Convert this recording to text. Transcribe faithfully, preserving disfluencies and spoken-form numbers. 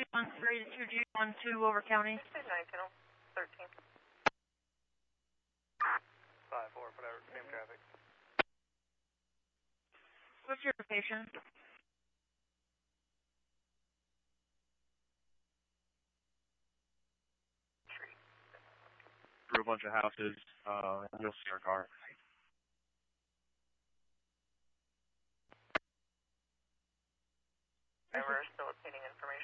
one three two G one two over county. nineteen thirteen. five four, whatever, same traffic. What's your location? Through a bunch of houses, uh, and you'll see our car. And we're still obtaining information.